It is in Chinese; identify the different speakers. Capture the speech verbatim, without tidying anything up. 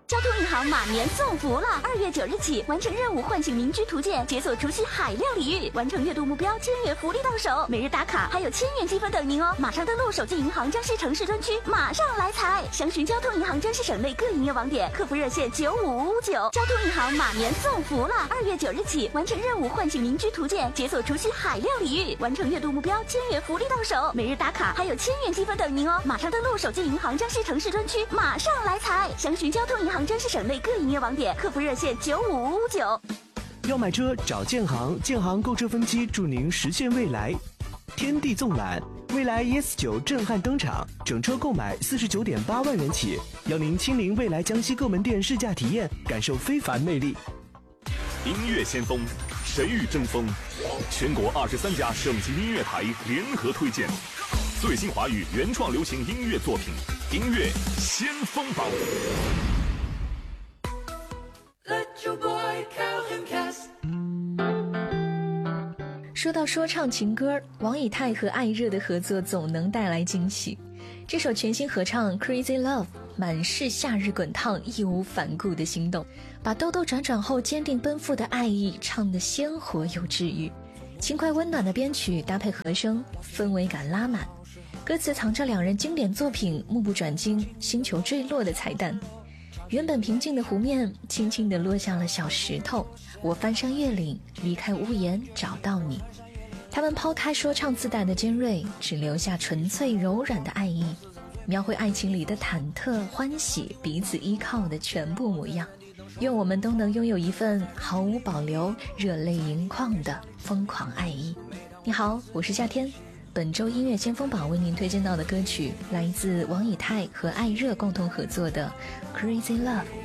Speaker 1: 交通银行马年送福了！二月九日起，完成任务唤醒民居图鉴，解锁除夕海量礼遇，完成月度目标，千元福利到手，每日打卡还有千元积分等您哦！马上登录手机银行江西城市专区，马上来财！详询交通银行江西省内各营业网点，客服热线九五五五九。交通银行马年送福了！二月九日起，完成任务唤醒民居图鉴，解锁除夕海量礼遇，完成月度目标，千元福利到手，每日打卡还有千元积分等您哦！马上登录手机银行江西城市专区，马上来财！详询交通银行江西省内各营业网点，客服热线九五五五九。
Speaker 2: 要买车找建行，建行购车分期，祝您实现未来。天地纵览，未来 E S 九震撼登场，整车购买四十九点八万元起，邀您亲临未来江西各门店试驾体验，感受非凡魅力。
Speaker 3: 音乐先锋，谁与争锋？全国二十三家省级音乐台联合推荐最新华语原创流行音乐作品，音乐先锋榜。
Speaker 4: 说到说唱情歌，王以太和艾热的合作总能带来惊喜。这首全新合唱 Crazy Love 满是夏日滚烫，义无反顾的心动，把兜兜转转后坚定奔赴的爱意唱得鲜活又治愈。轻快温暖的编曲搭配和声，氛围感拉满，歌词藏着两人经典作品目不转睛，星球坠落的彩蛋。原本平静的湖面轻轻地落下了小石头，我翻山越岭，离开屋檐找到你。他们抛开说唱自带的尖锐，只留下纯粹柔软的爱意，描绘爱情里的忐忑欢喜，彼此依靠的全部模样。愿我们都能拥有一份毫无保留热泪盈眶的疯狂爱意。你好，我是夏天。本周音乐先锋榜为您推荐到的歌曲来自王以太和艾热共同合作的 Crazy Love。